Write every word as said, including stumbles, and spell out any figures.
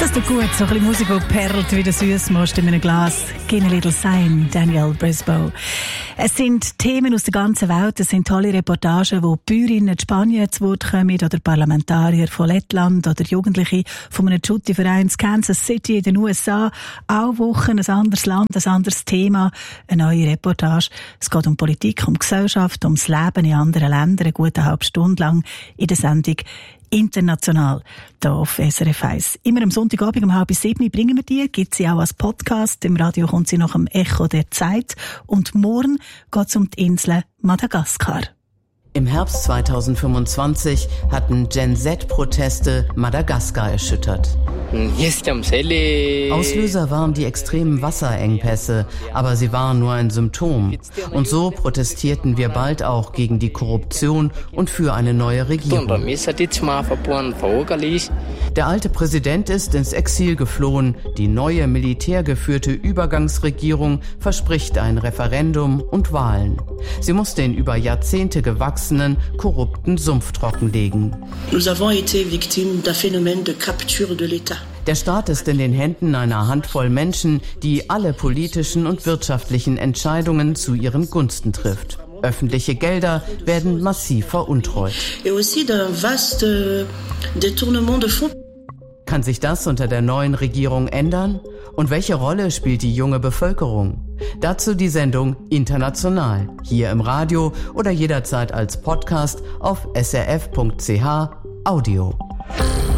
Das tut gut, so ein bisschen Musik, die perlt wie der Süßmost in einem Glas. Give a little sign, Daniel Brisbow. Es sind Themen aus der ganzen Welt, es sind tolle Reportagen, wo Bäuerinnen in Spanien zu Wort kommen oder Parlamentarier von Lettland oder Jugendliche von einem Jutti-Verein in Kansas City in den U S A. Auch Wochen, ein anderes Land, ein anderes Thema, eine neue Reportage. Es geht um Politik, um Gesellschaft, ums Leben in anderen Ländern, eine gute halbe Stunde lang in der Sendung International, hier auf S R F eins. Immer am Sonntagabend um halb sieben bringen wir die, gibt sie auch als Podcast. Im Radio kommt sie nach dem Echo der Zeit. Und morgen geht es um die Insel Madagaskar. Im Herbst zweitausendfünfundzwanzig hatten Gen-Z-Proteste Madagaskar erschüttert. Auslöser waren die extremen Wasserengpässe, aber sie waren nur ein Symptom. Und so protestierten wir bald auch gegen die Korruption und für eine neue Regierung. Der alte Präsident ist ins Exil geflohen. Die neue militärgeführte Übergangsregierung verspricht ein Referendum und Wahlen. Sie muss den über Jahrzehnte gewachsenen, korrupten Sumpf trockenlegen. Nous avons été victimes d'un phénomène de capture de l'État. Der Staat ist in den Händen einer Handvoll Menschen, die alle politischen und wirtschaftlichen Entscheidungen zu ihren Gunsten trifft. Öffentliche Gelder werden massiv veruntreut. Et aussi d'un vaste détournement de fonds. Kann sich das unter der neuen Regierung ändern? Und welche Rolle spielt die junge Bevölkerung? Dazu die Sendung International, hier im Radio oder jederzeit als Podcast auf s r f punkt c h Audio.